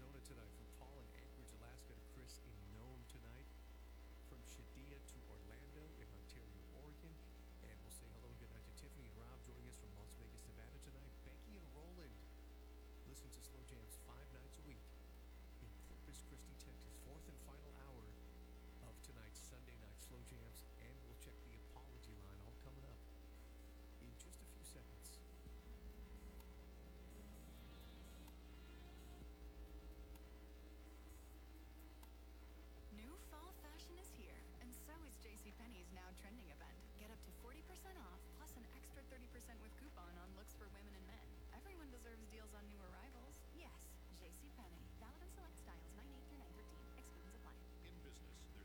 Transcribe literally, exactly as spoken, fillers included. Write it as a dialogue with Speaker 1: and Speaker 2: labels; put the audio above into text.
Speaker 1: Arizona tonight. From Paul in Anchorage, Alaska to Chris in Nome tonight. From Shadia to Orlando in Ontario, Oregon. And we'll say hello and good night to Tiffany and Rob joining us from Las Vegas, Nevada tonight. Becky and Roland listen to Slow Jams five nights a week in Corpus Christi, Texas. Fourth and final hour of tonight's Sunday night Slow Jams. And we'll check the apology line all coming up in just a few seconds.
Speaker 2: New fall fashion is here, and so is JCPenney's now trending event. Get up to forty percent off, plus an extra thirty percent with coupon on looks for women and men. Everyone deserves deals on new arrivals. Yes, JCPenney. Valid on select styles, nine eight through nine thirteen. Exclusions apply.
Speaker 3: In business, there's